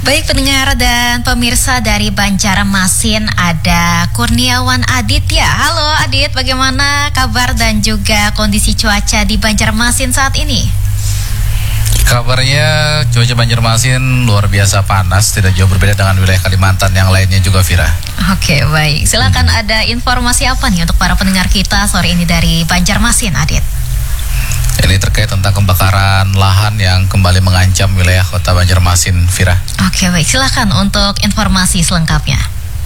Baik pendengar dan pemirsa dari Banjarmasin, ada Kurniawan Aditya. Halo Adit, bagaimana kabar dan juga kondisi cuaca di Banjarmasin saat ini? Kabarnya cuaca Banjarmasin luar biasa panas, tidak jauh berbeda dengan wilayah Kalimantan yang lainnya juga, Vira. Oke, baik. Silakan ada informasi apa nih untuk para pendengar kita sore ini dari Banjarmasin, Adit? Ini terkait tentang kebakaran lahan yang kembali mengancam wilayah kota Banjarmasin, Vira. Oke, baik. Silakan untuk informasi selengkapnya.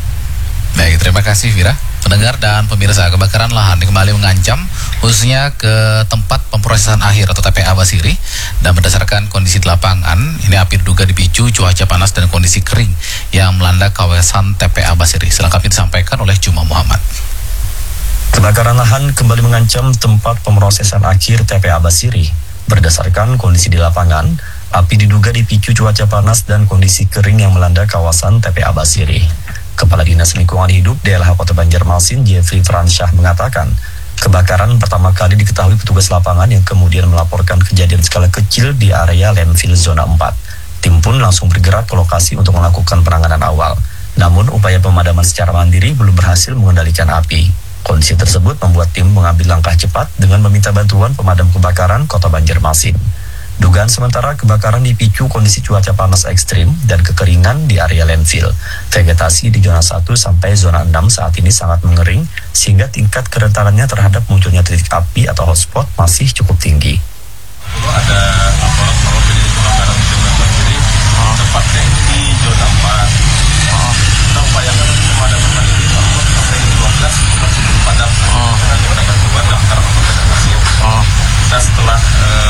Baik, terima kasih, Vira. Pendengar dan pemirsa, kebakaran lahan kembali mengancam khususnya ke tempat pemrosesan akhir atau TPA Basiri, dan berdasarkan kondisi di lapangan, ini api diduga dipicu cuaca panas dan kondisi kering yang melanda kawasan TPA Basiri. Selengkapnya disampaikan oleh Juma Muhammad. Kebakaran lahan kembali mengancam tempat pemrosesan akhir TPA Basiri. Berdasarkan kondisi di lapangan, api diduga dipicu cuaca panas dan kondisi kering yang melanda kawasan TPA Basiri. Kepala Dinas Lingkungan Hidup DLH Kota Banjarmasin, Jeffrey Fransyah, mengatakan, kebakaran pertama kali diketahui petugas lapangan yang kemudian melaporkan kejadian skala kecil di area landfill zona 4. Tim pun langsung bergerak ke lokasi untuk melakukan penanganan awal. Namun, upaya pemadaman secara mandiri belum berhasil mengendalikan api. Kondisi tersebut membuat tim mengambil langkah cepat dengan meminta bantuan pemadam kebakaran Kota Banjarmasin. Dugaan sementara kebakaran dipicu kondisi cuaca panas ekstrim dan kekeringan di area landfill. Vegetasi di zona 1 sampai zona 6 saat ini sangat mengering sehingga tingkat kerentanannya terhadap munculnya titik api atau hotspot masih cukup tinggi. Ada laporan bahwa terjadi kebakaran di zona Basiri, tepatnya di zona 4. Kita upayakan pemadaman mandiri sampai 12 masih belum padam. Kita menggunakan sebuah damkar Banjarmasin. Kita setelah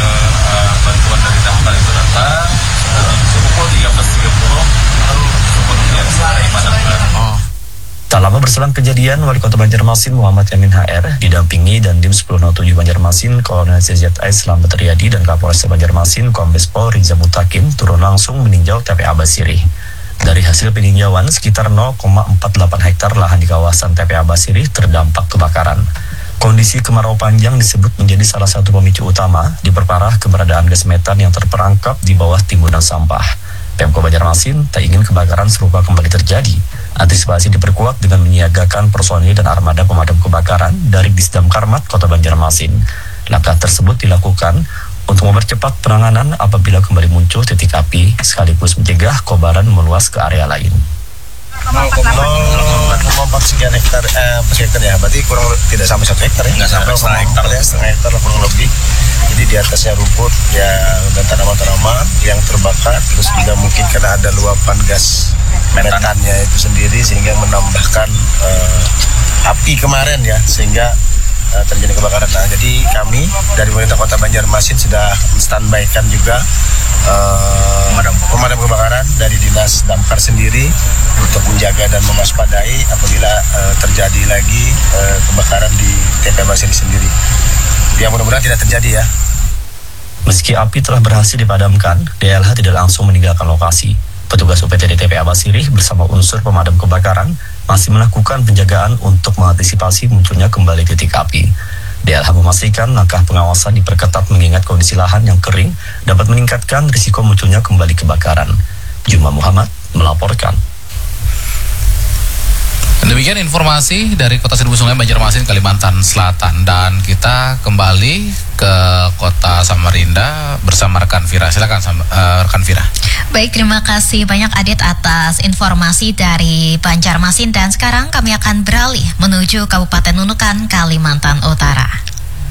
bantuan dari damkar itu datang, pukul 13.30 baru sepenuhnya dipadamkan. Tak lama berselang kejadian, Wali Kota Banjarmasin Muhammad Yamin HR didampingi dan Dim 1007 Banjarmasin, Kolonel CZI Slamet Riyadi dan Kapolres Banjarmasin Kombes Pol Riza Mutakin turun langsung meninjau TPA Basiri. Dari hasil peninjauan, sekitar 0,48 hektar lahan di kawasan TPA Basiri terdampak kebakaran. Kondisi kemarau panjang disebut menjadi salah satu pemicu utama diperparah keberadaan gas metan yang terperangkap di bawah timbunan sampah. Pemko Banjarmasin tak ingin kebakaran serupa kembali terjadi. Antisipasi diperkuat dengan menyiagakan personil dan armada pemadam kebakaran dari Disdamkarmat Kota Banjarmasin. Langkah tersebut dilakukan untuk mempercepat penanganan apabila kembali muncul titik api, sekaligus mencegah kobaran meluas ke area lain. 0,4 sekian hektar ya, berarti kurang tidak sampai 1 hektar ya? Nggak sampai setengah hektar ya, setengah hektar lah kurang lebih. Jadi di atasnya rumput ya, dan tanaman-tanaman yang terbakar, terus juga mungkin karena ada luapan gas metannya itu sendiri sehingga menambahkan api kemarin ya, sehingga terjadi kebakaran. Nah, jadi kami dari pemerintah Kota Banjarmasin sudah menstandbykan juga pemadam kebakaran dari Dinas Damkar sendiri untuk menjaga dan mewaspadai apabila terjadi lagi kebakaran di TPA Basiri sendiri. Ya, mudah-mudahan tidak terjadi ya. Meski api telah berhasil dipadamkan, DLH tidak langsung meninggalkan lokasi. Petugas UPTD TPA Basiri bersama unsur pemadam kebakaran masih melakukan penjagaan untuk mengantisipasi munculnya kembali titik api. DLH memastikan langkah pengawasan diperketat mengingat kondisi lahan yang kering dapat meningkatkan risiko munculnya kembali kebakaran. Juma Muhammad melaporkan. Demikian informasi dari Kota Seribu Sungai Banjarmasin, Kalimantan Selatan, dan kita kembali ke Kota Samarinda bersama rekan Vira. Silakan rekan Vira. Baik, terima kasih banyak Adit atas informasi dari Banjarmasin, dan sekarang kami akan beralih menuju Kabupaten Nunukan, Kalimantan Utara.